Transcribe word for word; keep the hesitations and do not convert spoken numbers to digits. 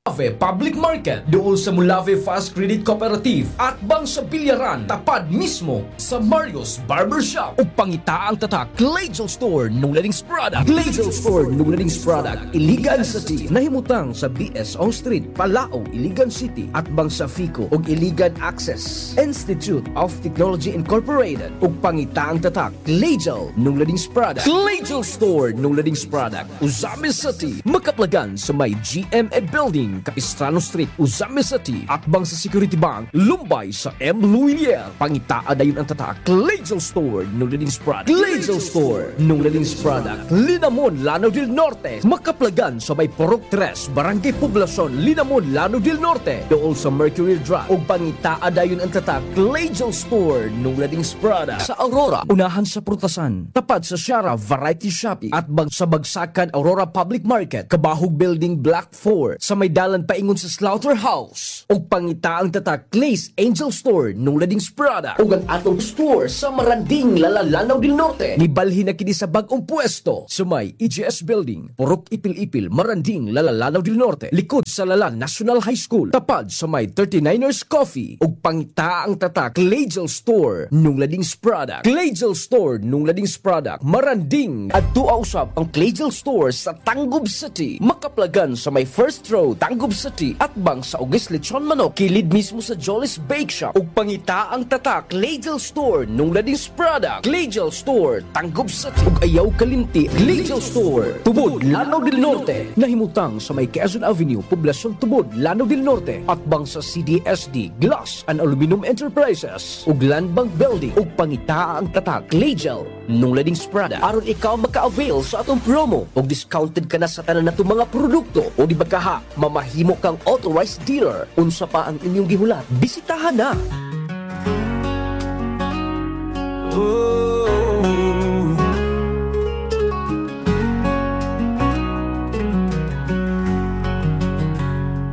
Mulave Public Market, dool sa Mulave Fast Credit Cooperative at bang sa Bilyaran, tapad mismo sa Marios Barbershop. Ug pangitaang tatak Glazal Store nung ladings product. Glazal Store nung ladings product Iligan City, nahimutang sa B S Ong Street, Palao, Iligan City at bang sa Fico ug Iligan Access. Institute of Technology Incorporated ug pangitaang tatak Glazal nung ladings product. Glazal Store nung ladings product Uzami City, makaplagan sa may G M A Building, Capistrano Street, Uzami City at bang sa Security Bank, Lumbay sa M. Luilier. Pangitaa dayon ang tatak Glazal Store nung ladings product. Glazal Store nung ladings product Linamon, Lanao del Norte, makaplagan sa may Porok tres, Barangay Poblacion, Linamon, Lanao del Norte, dool sa Mercury Drive. Ug pangitaa dayon ang tatak Glazal Store nung ladings product sa Aurora, unahan sa Prutasan, tapad sa Shara Variety Shopping at bang sa Bagsakan Aurora Public Market, Kabahog Building Block four, sa may dalan paingon sa Slaughterhouse. Ug pangitaang tatak Glaze Angel Store nung ladings product ug ang atong store sa Maranding, Lanao del Norte, nibalhin na kini sa bag-ong pwesto sa may E G S Building, Purok Ipil-Ipil, Maranding, Lanao del Norte, likod sa Lalan National High School, tapad sa may thirty-niners Coffee. Ug pangitaang tatak Glazal Store nung ladings product. Glazal Store nung ladings product Maranding at tuaw usab ang Glazal Store sa Tangub City, makaplagan sa may first row Tangub City at bang sa Ugis Lechon Manok, kilid mismo sa Jolly's Bake Shop. Ug pangitaang tatak Glazal Store nung ladings product. Glazal Store Tangub City ug ayaw kalimti Glazal Store tubod Lanao del Norte, nahimutang sa may Quezon Avenue, Poblacion Tubod, Lanao del Norte at bang sa C D S D Glass and Aluminum Enterprises ug Land Bank Building. Ug pangitaang tatak Glazal nung ladings product aron ikaw maka-avail sa atong promo ug discounted ka na sa tanan nato mga produkto. O di ba kaha, mamahimo kang authorized dealer. Unsa pa ang inyong gihulat? Bisitahan na. Oh.